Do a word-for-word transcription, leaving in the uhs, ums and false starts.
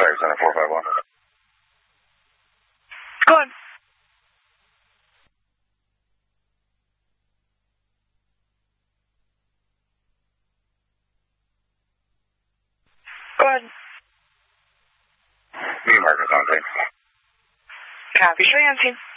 Fire Center four five one. Go on. Go ahead. B Marcus on six. Copy. Show you on scene.